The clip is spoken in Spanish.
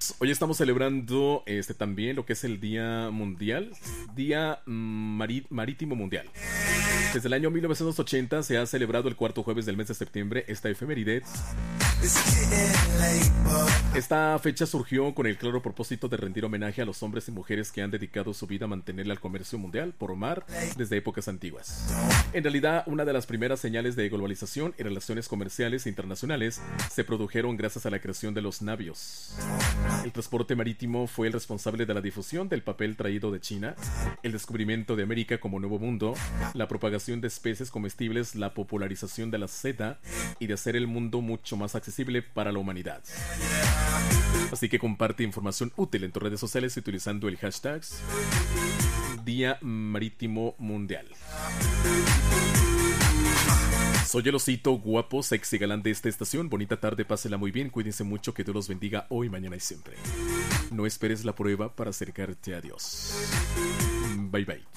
amigos, hoy estamos celebrando también lo que es el Día Mundial, Día Marítimo Mundial. Desde el año 1980 se ha celebrado el cuarto jueves del mes de septiembre esta efeméride. Esta fecha surgió con el claro propósito de rendir homenaje a los hombres y mujeres que han dedicado su vida a mantener el comercio mundial por mar desde épocas antiguas. En realidad, una de las primeras señales de globalización y relaciones comerciales internacionales se produjeron gracias a la creación de los navios. El transporte marítimo fue el responsable de la difusión del papel traído de China, el descubrimiento de América como nuevo mundo, la propagación de especies comestibles, la popularización de la seda y de hacer el mundo mucho más accesible para la humanidad. Así que comparte información útil en tus redes sociales utilizando el hashtag Día Marítimo Mundial. Soy el osito guapo, sexy galán de esta estación. Bonita tarde, pásela muy bien, cuídense mucho, que Dios los bendiga hoy, mañana y siempre. No esperes la prueba para acercarte a Dios. Bye bye.